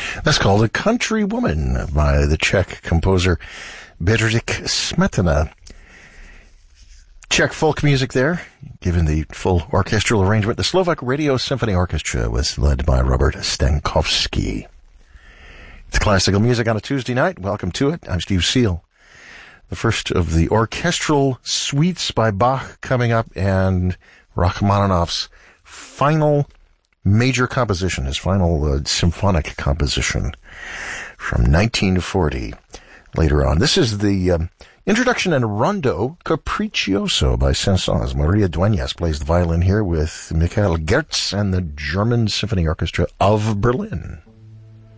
That's called A Country Woman by the Czech composer Bedřich Smetana. Czech folk music there, given the full orchestral arrangement. The Slovak Radio Symphony Orchestra was led by Robert Stankovsky. It's classical music on a Tuesday night. Welcome to it. I'm Steve Seal. The first of the orchestral suites by Bach coming up, and Rachmaninoff's final major composition, his final symphonic composition from 1940 later on. This is the introduction and Rondo Capriccioso by Saint-Saëns. Maria Dueñas plays the violin here with Michael Gertz and the German Symphony Orchestra of Berlin.